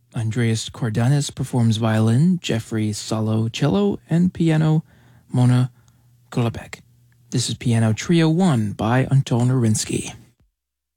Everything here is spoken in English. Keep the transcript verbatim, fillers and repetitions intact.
Andreas Cardenas performs violin, Jeffrey Salo cello, and piano, Mona Kolobek. This is Piano Trio one by Anton Orinsky.